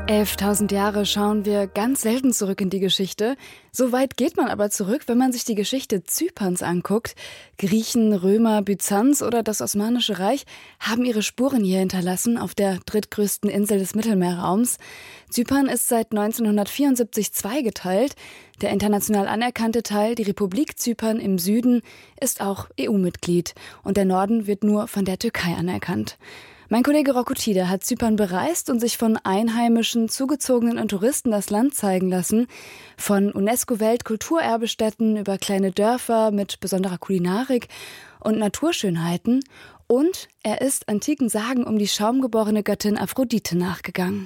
11.000 Jahre schauen wir ganz selten zurück in die Geschichte. So weit geht man aber zurück, wenn man sich die Geschichte Zyperns anguckt. Griechen, Römer, Byzanz oder das Osmanische Reich haben ihre Spuren hier hinterlassen, auf der drittgrößten Insel des Mittelmeerraums. Zypern ist seit 1974 zweigeteilt. Der international anerkannte Teil, die Republik Zypern im Süden, ist auch EU-Mitglied. Und der Norden wird nur von der Türkei anerkannt. Mein Kollege Rocco Tiede hat Zypern bereist und sich von Einheimischen, Zugezogenen und Touristen das Land zeigen lassen. Von UNESCO-Weltkulturerbestätten über kleine Dörfer mit besonderer Kulinarik und Naturschönheiten. Und er ist antiken Sagen um die schaumgeborene Göttin Aphrodite nachgegangen.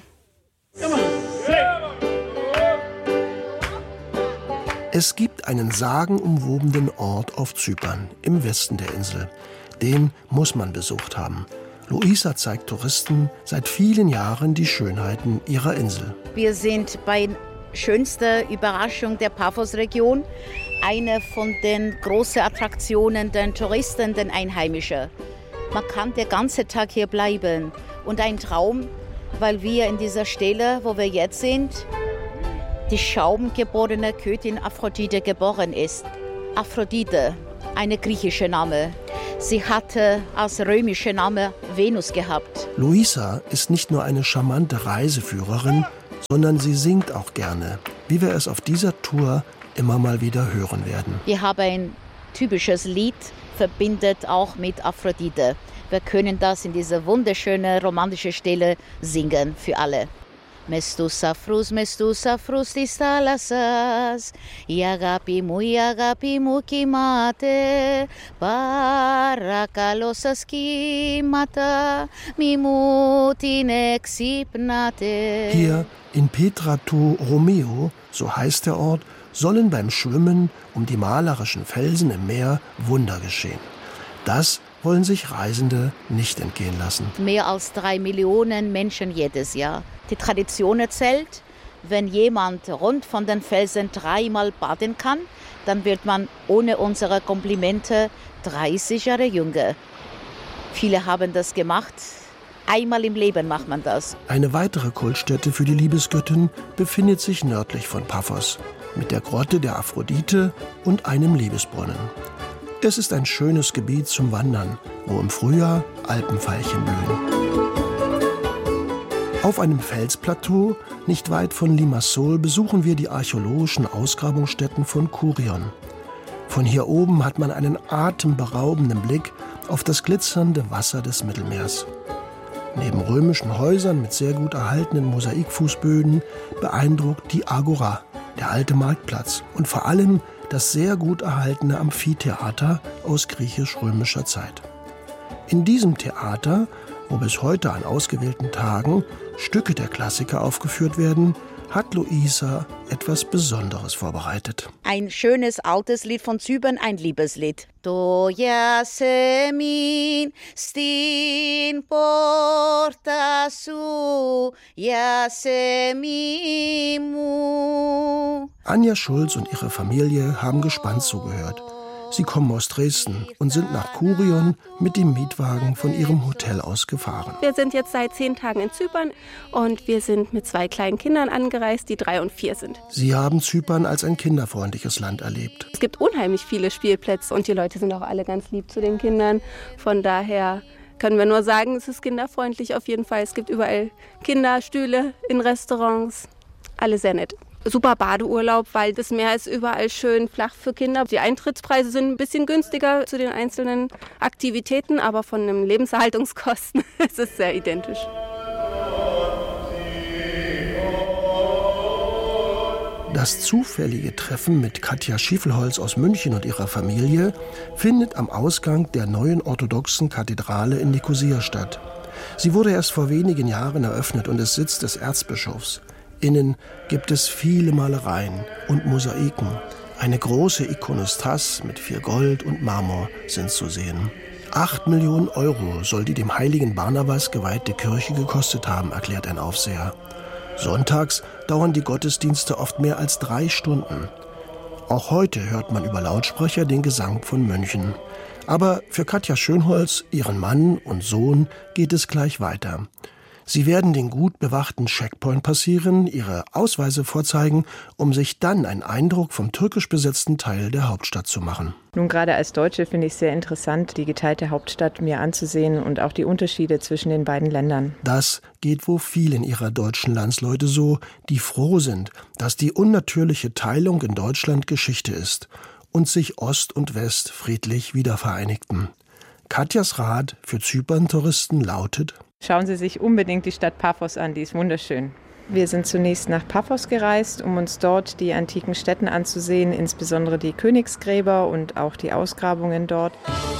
Es gibt einen sagenumwobenen Ort auf Zypern, im Westen der Insel. Den muss man besucht haben. Luisa zeigt Touristen seit vielen Jahren die Schönheiten ihrer Insel. Wir sind bei schönster Überraschung der Paphos-Region. Eine von den großen Attraktionen der Touristen, den Einheimischen. Man kann den ganzen Tag hier bleiben. Und ein Traum, weil wir in dieser Stelle, wo wir jetzt sind, die schaumgeborene Göttin Aphrodite geboren ist. Aphrodite, eine griechische Name. Sie hatte als römischer Name Venus gehabt. Luisa ist nicht nur eine charmante Reiseführerin, sondern sie singt auch gerne, wie wir es auf dieser Tour immer mal wieder hören werden. Wir haben ein typisches Lied, verbindet auch mit Aphrodite. Wir können das in dieser wunderschönen romantischen Stelle singen für alle. Mestus afrous tis thalasas, η αγάπη μου κοιμάται, παρακαλώ σας κύματα, μη μου την εξυπνάτε. Hier in Petratou Romeo, so heißt der Ort, sollen beim Schwimmen um die malerischen Felsen im Meer Wunder geschehen. Das wollen sich Reisende nicht entgehen lassen. Mehr als 3 Millionen Menschen jedes Jahr. Die Tradition erzählt, wenn jemand rund von den Felsen 3-mal baden kann, dann wird man ohne unsere Komplimente 30 Jahre jünger. Viele haben das gemacht. Einmal im Leben macht man das. Eine weitere Kultstätte für die Liebesgöttin befindet sich nördlich von Paphos, mit der Grotte der Aphrodite und einem Liebesbrunnen. Es ist ein schönes Gebiet zum Wandern, wo im Frühjahr Alpenveilchen blühen. Auf einem Felsplateau, nicht weit von Limassol, besuchen wir die archäologischen Ausgrabungsstätten von Kourion. Von hier oben hat man einen atemberaubenden Blick auf das glitzernde Wasser des Mittelmeers. Neben römischen Häusern mit sehr gut erhaltenen Mosaikfußböden beeindruckt die Agora, der alte Marktplatz, und vor allem das sehr gut erhaltene Amphitheater aus griechisch-römischer Zeit. In diesem Theater, wo bis heute an ausgewählten Tagen Stücke der Klassiker aufgeführt werden, hat Luisa etwas Besonderes vorbereitet. Ein schönes altes Lied von Zypern, ein Liebeslied. To Yasemin stin porta su Yasemimu. Anja Schulz und ihre Familie haben gespannt zugehört. Sie kommen aus Dresden und sind nach Kourion mit dem Mietwagen von ihrem Hotel aus gefahren. Wir sind jetzt seit 10 Tagen in Zypern und wir sind mit 2 kleinen Kindern angereist, die 3 und 4 sind. Sie haben Zypern als ein kinderfreundliches Land erlebt. Es gibt unheimlich viele Spielplätze und die Leute sind auch alle ganz lieb zu den Kindern. Von daher können wir nur sagen, es ist kinderfreundlich auf jeden Fall. Es gibt überall Kinderstühle in Restaurants, alle sehr nett. Super Badeurlaub, weil das Meer ist überall schön flach für Kinder. Die Eintrittspreise sind ein bisschen günstiger zu den einzelnen Aktivitäten, aber von den Lebenserhaltungskosten ist es sehr identisch. Das zufällige Treffen mit Katja Schiefelholz aus München und ihrer Familie findet am Ausgang der neuen orthodoxen Kathedrale in Nikosia statt. Sie wurde erst vor wenigen Jahren eröffnet und ist Sitz des Erzbischofs. Innen gibt es viele Malereien und Mosaiken. Eine große Ikonostas mit viel Gold und Marmor sind zu sehen. 8 Millionen Euro soll die dem heiligen Barnabas geweihte Kirche gekostet haben, erklärt ein Aufseher. Sonntags dauern die Gottesdienste oft mehr als 3 Stunden. Auch heute hört man über Lautsprecher den Gesang von Mönchen. Aber für Katja Schönholz, ihren Mann und Sohn, geht es gleich weiter. Sie werden den gut bewachten Checkpoint passieren, ihre Ausweise vorzeigen, um sich dann einen Eindruck vom türkisch besetzten Teil der Hauptstadt zu machen. Nun, gerade als Deutsche finde ich es sehr interessant, die geteilte Hauptstadt mir anzusehen und auch die Unterschiede zwischen den beiden Ländern. Das geht wohl vielen ihrer deutschen Landsleute so, die froh sind, dass die unnatürliche Teilung in Deutschland Geschichte ist und sich Ost und West friedlich wiedervereinigten. Katjas Rat für Zypern-Touristen lautet: Schauen Sie sich unbedingt die Stadt Paphos an, die ist wunderschön. Wir sind zunächst nach Paphos gereist, um uns dort die antiken Stätten anzusehen, insbesondere die Königsgräber und auch die Ausgrabungen dort.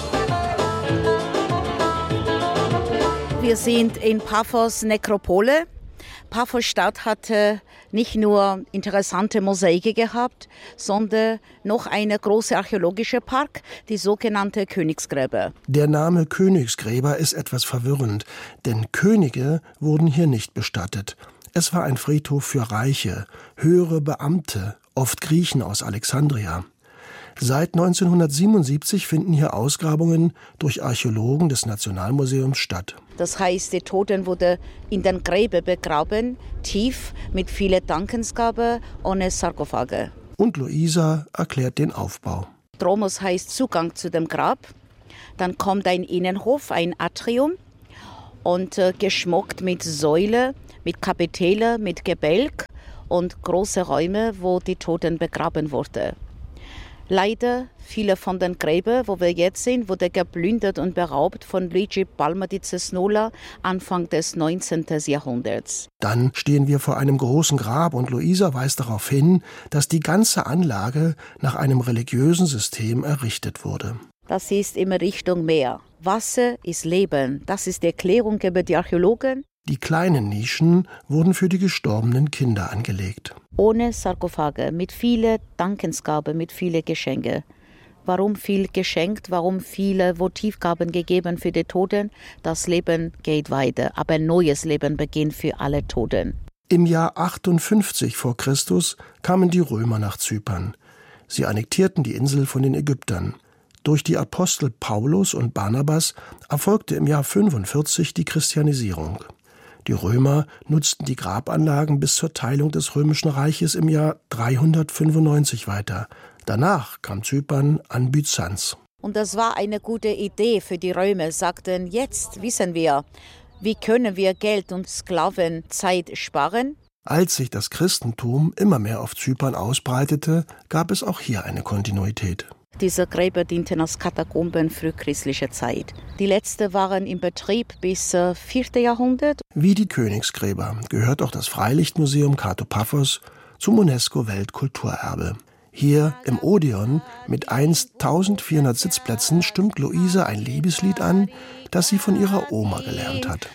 Wir sind in Paphos Nekropole. Paphos Stadt hatte nicht nur interessante Mosaike gehabt, sondern noch eine große archäologische Park, die sogenannte Königsgräber. Der Name Königsgräber ist etwas verwirrend, denn Könige wurden hier nicht bestattet. Es war ein Friedhof für Reiche, höhere Beamte, oft Griechen aus Alexandria. Seit 1977 finden hier Ausgrabungen durch Archäologen des Nationalmuseums statt. Das heißt, die Toten wurden in den Gräbern begraben, tief, mit vielen Dankensgaben, ohne Sarkophage. Und Luisa erklärt den Aufbau. Dromos heißt Zugang zu dem Grab. Dann kommt ein Innenhof, ein Atrium und geschmückt mit Säule, mit Kapitelle, mit Gebälk und große Räume, wo die Toten begraben wurden. Leider, viele von den Gräbern, wo wir jetzt sind, wurden geplündert und beraubt von Luigi Palma di Cesnola Anfang des 19. Jahrhunderts. Dann stehen wir vor einem großen Grab und Luisa weist darauf hin, dass die ganze Anlage nach einem religiösen System errichtet wurde. Das ist immer Richtung Meer. Wasser ist Leben. Das ist die Erklärung über die Archäologen. Die kleinen Nischen wurden für die gestorbenen Kinder angelegt. Ohne Sarkophage, mit vielen Dankensgaben, mit vielen Geschenken. Warum viel geschenkt? Warum viele Votivgaben gegeben für die Toten? Das Leben geht weiter, aber ein neues Leben beginnt für alle Toten. Im Jahr 58 vor Christus kamen die Römer nach Zypern. Sie annektierten die Insel von den Ägyptern. Durch die Apostel Paulus und Barnabas erfolgte im Jahr 45 die Christianisierung. Die Römer nutzten die Grabanlagen bis zur Teilung des Römischen Reiches im Jahr 395 weiter. Danach kam Zypern an Byzanz. Und das war eine gute Idee für die Römer. Sagten, jetzt wissen wir, wie können wir Geld und Sklavenzeit sparen? Als sich das Christentum immer mehr auf Zypern ausbreitete, gab es auch hier eine Kontinuität. Diese Gräber dienten als Katakomben frühchristlicher Zeit. Die letzten waren in Betrieb bis 4. Jahrhundert. Wie die Königsgräber gehört auch das Freilichtmuseum Kato Paphos zum UNESCO-Weltkulturerbe. Hier im Odeon mit einst 1400 Sitzplätzen stimmt Luisa ein Liebeslied an, das sie von ihrer Oma gelernt hat.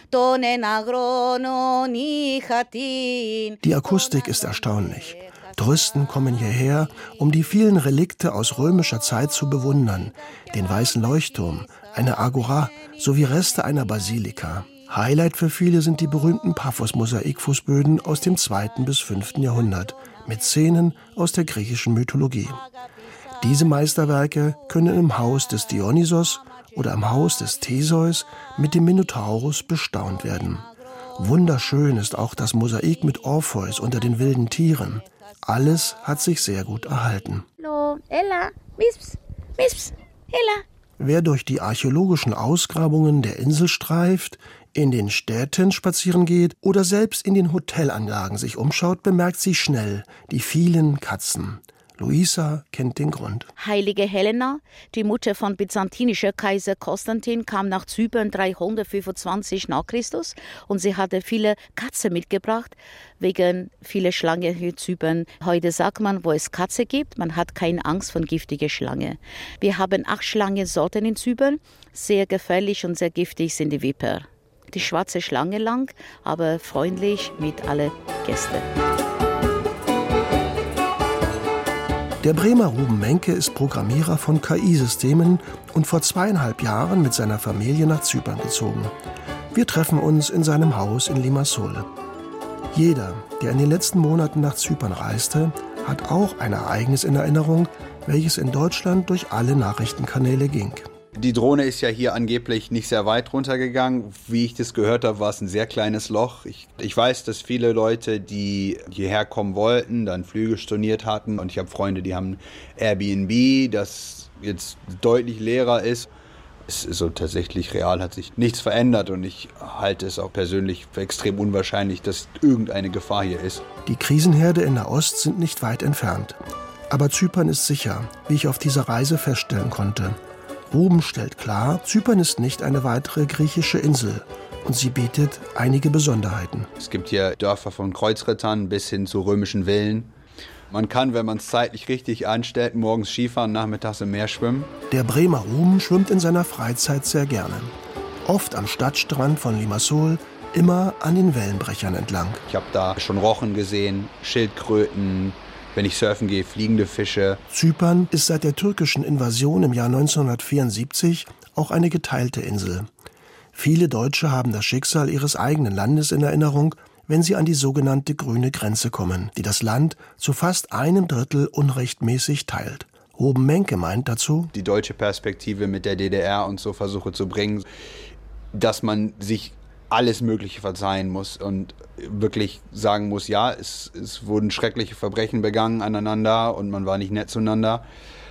Die Akustik ist erstaunlich. Touristen kommen hierher, um die vielen Relikte aus römischer Zeit zu bewundern. Den weißen Leuchtturm, eine Agora sowie Reste einer Basilika. Highlight für viele sind die berühmten Paphos-Mosaikfußböden aus dem 2. bis 5. Jahrhundert mit Szenen aus der griechischen Mythologie. Diese Meisterwerke können im Haus des Dionysos oder im Haus des Theseus mit dem Minotaurus bestaunt werden. Wunderschön ist auch das Mosaik mit Orpheus unter den wilden Tieren. Alles hat sich sehr gut erhalten. Hallo, Ella, Misps, Ella. Wer durch die archäologischen Ausgrabungen der Insel streift, in den Städten spazieren geht oder selbst in den Hotelanlagen sich umschaut, bemerkt sie schnell die vielen Katzen. Luisa kennt den Grund. Heilige Helena, die Mutter von byzantinischer Kaiser Konstantin, kam nach Zypern 325 nach Christus und sie hatte viele Katzen mitgebracht, wegen vieler Schlangen in Zypern. Heute sagt man, wo es Katze gibt, man hat keine Angst vor giftigen Schlangen. Wir haben 8 Schlangensorten in Zypern, sehr gefährlich und sehr giftig sind die Viper. Die schwarze Schlange lang, aber freundlich mit allen Gästen. Der Bremer Ruben Menke ist Programmierer von KI-Systemen und vor 2,5 Jahren mit seiner Familie nach Zypern gezogen. Wir treffen uns in seinem Haus in Limassol. Jeder, der in den letzten Monaten nach Zypern reiste, hat auch ein Ereignis in Erinnerung, welches in Deutschland durch alle Nachrichtenkanäle ging. Die Drohne ist ja hier angeblich nicht sehr weit runtergegangen. Wie ich das gehört habe, war es ein sehr kleines Loch. Ich weiß, dass viele Leute, die hierher kommen wollten, dann Flüge storniert hatten. Und ich habe Freunde, die haben Airbnb, das jetzt deutlich leerer ist. Es ist so tatsächlich real, hat sich nichts verändert. Und ich halte es auch persönlich für extrem unwahrscheinlich, dass irgendeine Gefahr hier ist. Die Krisenherde in Nahost sind nicht weit entfernt. Aber Zypern ist sicher, wie ich auf dieser Reise feststellen konnte. Ruben stellt klar, Zypern ist nicht eine weitere griechische Insel und sie bietet einige Besonderheiten. Es gibt hier Dörfer von Kreuzrittern bis hin zu römischen Villen. Man kann, wenn man es zeitlich richtig anstellt, morgens Skifahren, nachmittags im Meer schwimmen. Der Bremer Ruben schwimmt in seiner Freizeit sehr gerne. Oft am Stadtstrand von Limassol, immer an den Wellenbrechern entlang. Ich habe da schon Rochen gesehen, Schildkröten. Wenn ich surfen gehe, fliegende Fische. Zypern ist seit der türkischen Invasion im Jahr 1974 auch eine geteilte Insel. Viele Deutsche haben das Schicksal ihres eigenen Landes in Erinnerung, wenn sie an die sogenannte grüne Grenze kommen, die das Land zu fast 1/3 unrechtmäßig teilt. Ruben Menke meint dazu, die deutsche Perspektive mit der DDR und so versuche zu bringen, dass man sich alles Mögliche verzeihen muss und wirklich sagen muss, ja, es wurden schreckliche Verbrechen begangen aneinander und man war nicht nett zueinander.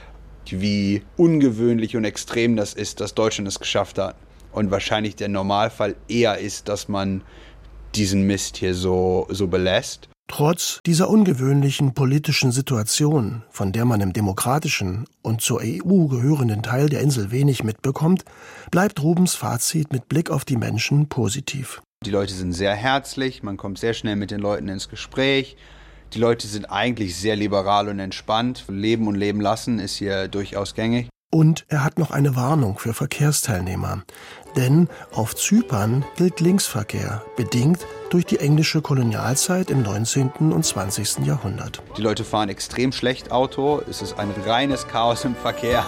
Wie ungewöhnlich und extrem das ist, dass Deutschland es geschafft hat. Und wahrscheinlich der Normalfall eher ist, dass man diesen Mist hier so belässt. Trotz dieser ungewöhnlichen politischen Situation, von der man im demokratischen und zur EU gehörenden Teil der Insel wenig mitbekommt, bleibt Rubens Fazit mit Blick auf die Menschen positiv. Die Leute sind sehr herzlich, man kommt sehr schnell mit den Leuten ins Gespräch. Die Leute sind eigentlich sehr liberal und entspannt. Leben und leben lassen ist hier durchaus gängig. Und er hat noch eine Warnung für Verkehrsteilnehmer. Denn auf Zypern gilt Linksverkehr, bedingt durch die englische Kolonialzeit im 19. und 20. Jahrhundert. Die Leute fahren extrem schlecht Auto, es ist ein reines Chaos im Verkehr.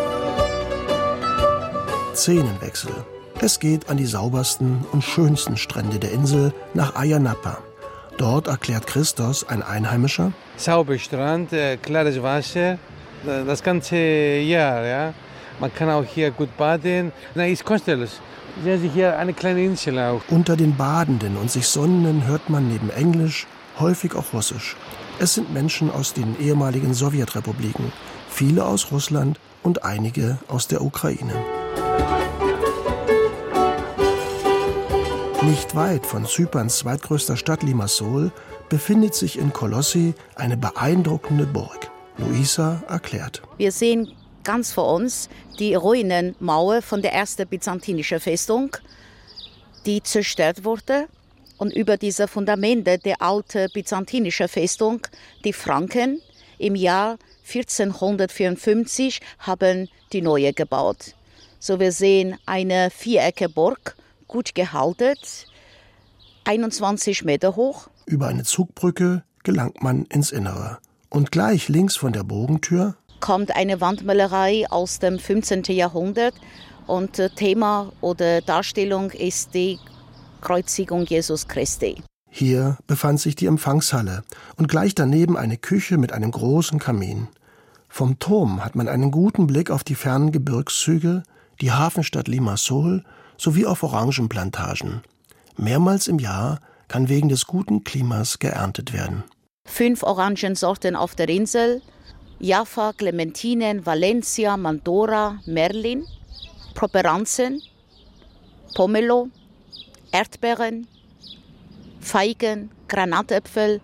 Szenenwechsel. Es geht an die saubersten und schönsten Strände der Insel nach Ayia Napa. Dort erklärt Christos, ein Einheimischer: Sauber Strand, klares Wasser, das ganze Jahr, ja. Man kann auch hier gut baden. Ist kostenlos. Sehen Sie hier eine kleine Insel auch. Unter den Badenden und sich Sonnenden hört man neben Englisch häufig auch Russisch. Es sind Menschen aus den ehemaligen Sowjetrepubliken, viele aus Russland und einige aus der Ukraine. Nicht weit von Zyperns zweitgrößter Stadt Limassol befindet sich in Kolossi eine beeindruckende Burg. Luisa erklärt: Wir sehen ganz vor uns die Ruinenmauer von der ersten byzantinischen Festung, die zerstört wurde. Und über diese Fundamente der alten byzantinischen Festung, die Franken, im Jahr 1454 haben die neue gebaut. So wir sehen eine viereckige Burg, gut gehalten, 21 Meter hoch. Über eine Zugbrücke gelangt man ins Innere. Und gleich links von der Bogentür kommt eine Wandmalerei aus dem 15. Jahrhundert und Thema oder Darstellung ist die Kreuzigung Jesus Christi. Hier befand sich die Empfangshalle und gleich daneben eine Küche mit einem großen Kamin. Vom Turm hat man einen guten Blick auf die fernen Gebirgszüge, die Hafenstadt Limassol sowie auf Orangenplantagen. Mehrmals im Jahr kann wegen des guten Klimas geerntet werden. 5 Orangensorten auf der Insel: Jaffa, Clementinen, Valencia, Mandora, Merlin, Properanzen, Pomelo, Erdbeeren, Feigen, Granatäpfel.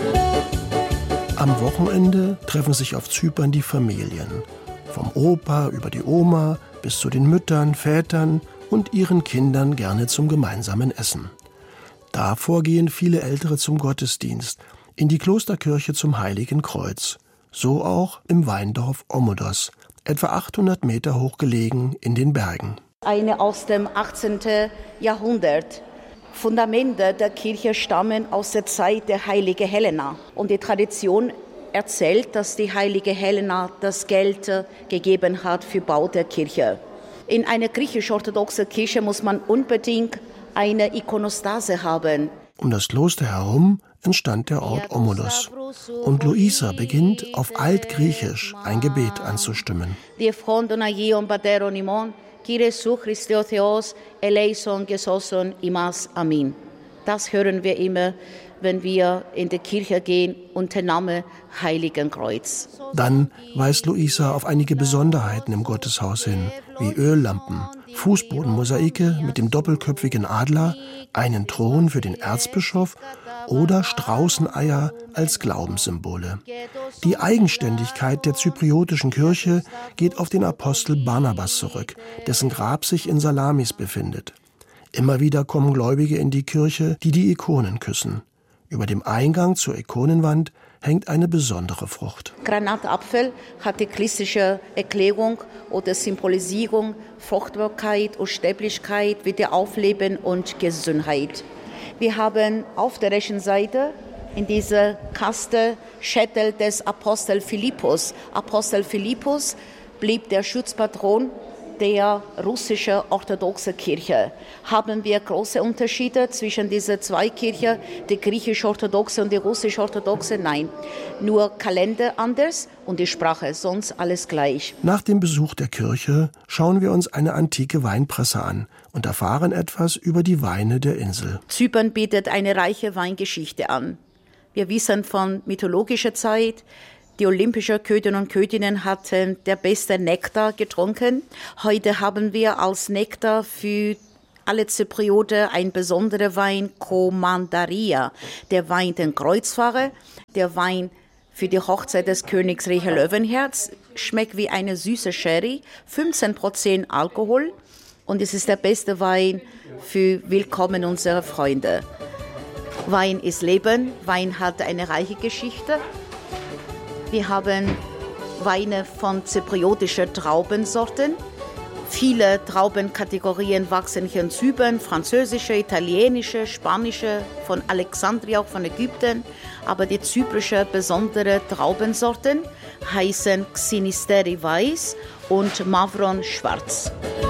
Am Wochenende treffen sich auf Zypern die Familien. Vom Opa über die Oma bis zu den Müttern, Vätern und ihren Kindern gerne zum gemeinsamen Essen. Davor gehen viele Ältere zum Gottesdienst, in die Klosterkirche zum Heiligen Kreuz. So auch im Weindorf Omodos, etwa 800 Meter hoch gelegen in den Bergen. Eine aus dem 18. Jahrhundert. Fundamente der Kirche stammen aus der Zeit der Heiligen Helena. Und die Tradition erzählt, dass die heilige Helena das Geld gegeben hat für Bau der Kirche. In einer griechisch-orthodoxen Kirche muss man unbedingt eine Ikonostase haben. Um das Kloster herum entstand der Ort Omolos. Und Luisa beginnt auf Altgriechisch ein Gebet anzustimmen. Das hören wir immer, wenn wir in die Kirche gehen unter Name Heiligen Kreuz. Dann weist Luisa auf einige Besonderheiten im Gotteshaus hin, wie Öllampen, Fußbodenmosaike mit dem doppelköpfigen Adler, einen Thron für den Erzbischof oder Straußeneier als Glaubenssymbole. Die Eigenständigkeit der zypriotischen Kirche geht auf den Apostel Barnabas zurück, dessen Grab sich in Salamis befindet. Immer wieder kommen Gläubige in die Kirche, die die Ikonen küssen. Über dem Eingang zur Ikonenwand hängt eine besondere Frucht. Granatapfel hat die christliche Erklärung oder Symbolisierung Fruchtbarkeit, Unsterblichkeit, Wiederaufleben und Gesundheit. Wir haben auf der rechten Seite in dieser Kaste Schädel des Apostel Philippus. Apostel Philippus blieb der Schutzpatron der russischen orthodoxen Kirche. Haben wir große Unterschiede zwischen diesen zwei Kirchen, die griechisch-orthodoxe und die russisch-orthodoxe? Nein, nur Kalender anders und die Sprache, sonst alles gleich. Nach dem Besuch der Kirche schauen wir uns eine antike Weinpresse an und erfahren etwas über die Weine der Insel. Zypern bietet eine reiche Weingeschichte an. Wir wissen von mythologischer Zeit, die olympischen Königinnen und Könige hatten der beste Nektar getrunken. Heute haben wir als Nektar für alle Zyprioten ein besonderer Wein, Kommandaria. Der Wein den Kreuzfahrer, der Wein für die Hochzeit des Königs Richard Löwenherz, schmeckt wie eine süße Sherry, 15% Alkohol. Und es ist der beste Wein für Willkommen unserer Freunde. Wein ist Leben, Wein hat eine reiche Geschichte. Wir haben Weine von zypriotischen Traubensorten. Viele Traubenkategorien wachsen hier in Zypern, französische, italienische, spanische, von Alexandria, auch von Ägypten. Aber die zyprische besondere Traubensorten heißen Xinisteri Weiß und Mavron Schwarz.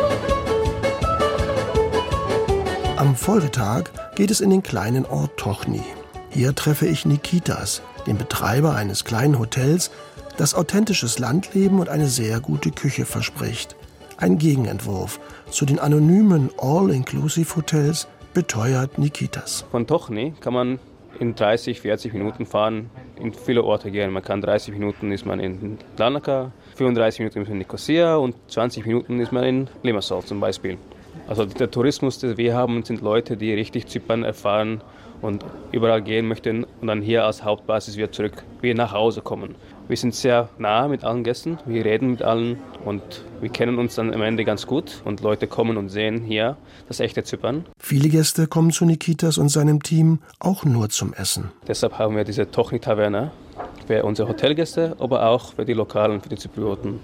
Am Folgetag geht es in den kleinen Ort Tochny. Hier treffe ich Nikitas, den Betreiber eines kleinen Hotels, das authentisches Landleben und eine sehr gute Küche verspricht. Ein Gegenentwurf zu den anonymen All-Inclusive-Hotels, beteuert Nikitas. Von Tochny kann man in 30, 40 Minuten fahren, in viele Orte gehen. Man kann 30 Minuten ist man in Larnaca, 35 Minuten ist man in Nicosia und 20 Minuten ist man in Limassol zum Beispiel. Also der Tourismus, den wir haben, sind Leute, die richtig Zypern erfahren und überall gehen möchten und dann hier als Hauptbasis wieder nach Hause kommen. Wir sind sehr nah mit allen Gästen, wir reden mit allen und wir kennen uns dann am Ende ganz gut und Leute kommen und sehen hier das echte Zypern. Viele Gäste kommen zu Nikitas und seinem Team auch nur zum Essen. Deshalb haben wir diese Tochny-Taverne für unsere Hotelgäste, aber auch für die Lokalen, für die Zyprioten.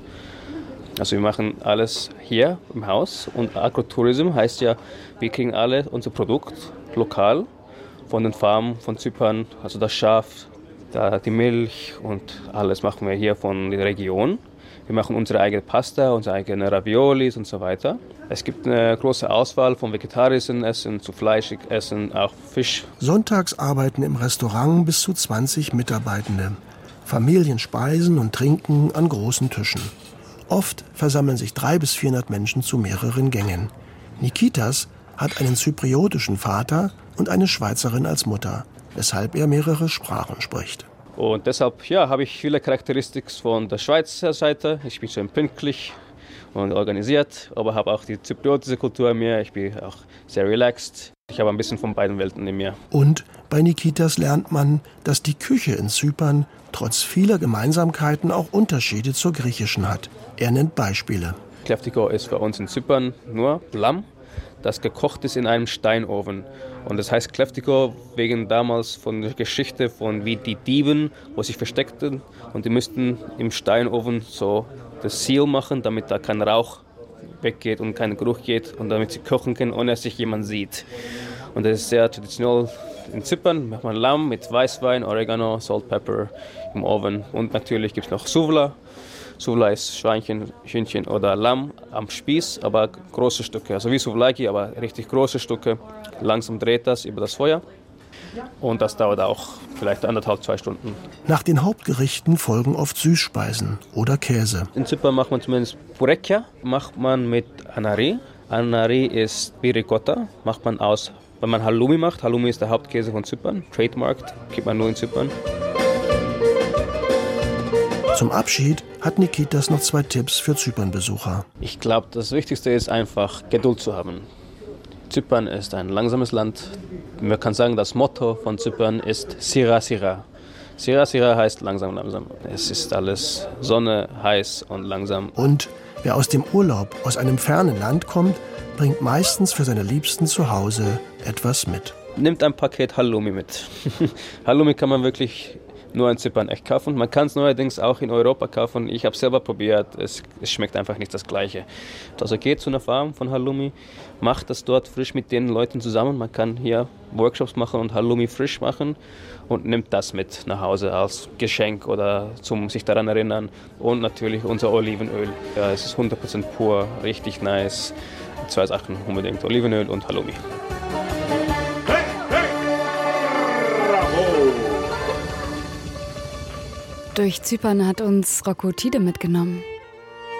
Also wir machen alles hier im Haus und Agrotourism heißt ja, wir kriegen alle unser Produkt lokal von den Farmen von Zypern, also das Schaf, die Milch und alles machen wir hier von der Region. Wir machen unsere eigene Pasta, unsere eigenen Raviolis und so weiter. Es gibt eine große Auswahl von vegetarischen Essen zu fleischig Essen, auch Fisch. Sonntags arbeiten im Restaurant bis zu 20 Mitarbeitende. Familien speisen und trinken an großen Tischen. Oft versammeln sich 300 bis 400 Menschen zu mehreren Gängen. Nikitas hat einen zypriotischen Vater und eine Schweizerin als Mutter, weshalb er mehrere Sprachen spricht. Und deshalb habe ich viele Charakteristika von der Schweizer Seite. Ich bin schön pünktlich und organisiert, aber habe auch die zypriotische Kultur in mir. Ich bin auch sehr relaxed. Ich habe ein bisschen von beiden Welten in mir. Und bei Nikitas lernt man, dass die Küche in Zypern trotz vieler Gemeinsamkeiten auch Unterschiede zur griechischen hat. Er nennt Beispiele. Kleftiko ist für uns in Zypern nur Lamm, das gekocht ist in einem Steinofen. Und das heißt Kleftiko wegen damals von der Geschichte von wie die Dieben, wo sich versteckten und die müssten im Steinofen so das Seal machen, damit da kein Rauch weggeht und kein Geruch geht und damit sie kochen können, ohne dass sich jemand sieht. Und das ist sehr traditionell in Zypern. Macht man Lamm mit Weißwein, Oregano, Salt, Pepper im Ofen. Und natürlich gibt es noch Souvla. Souvla ist Schweinchen, Hühnchen oder Lamm am Spieß, aber große Stücke. Also wie Souvlaki, aber richtig große Stücke. Langsam dreht das über das Feuer. Und das dauert auch vielleicht 1,5, 2 Stunden. Nach den Hauptgerichten folgen oft Süßspeisen oder Käse. In Zypern macht man zumindest Pourekia, macht man mit Anari. Anari ist wie Ricotta, macht man aus, wenn man Halloumi macht. Halloumi ist der Hauptkäse von Zypern, trademarked, gibt man nur in Zypern. Zum Abschied hat Nikitas noch 2 Tipps für Zypernbesucher. Ich glaube, das Wichtigste ist einfach Geduld zu haben. Zypern ist ein langsames Land. Man kann sagen, das Motto von Zypern ist Sira Sira. Sira Sira heißt langsam, langsam. Es ist alles Sonne, heiß und langsam. Und wer aus dem Urlaub aus einem fernen Land kommt, bringt meistens für seine Liebsten zu Hause etwas mit. Nimmt ein Paket Halloumi mit. Halloumi kann man wirklich nur in Zypern echt kaufen. Man kann es neuerdings auch in Europa kaufen. Ich habe es selber probiert. Es schmeckt einfach nicht das Gleiche. Also geht zu einer Farm von Halloumi, macht das dort frisch mit den Leuten zusammen. Man kann hier Workshops machen und Halloumi frisch machen und nimmt das mit nach Hause als Geschenk oder zum sich daran erinnern. Und natürlich unser Olivenöl. Ja, es ist 100% pur, richtig nice. 2 Sachen unbedingt, Olivenöl und Halloumi. Durch Zypern hat uns Rocco Tide mitgenommen.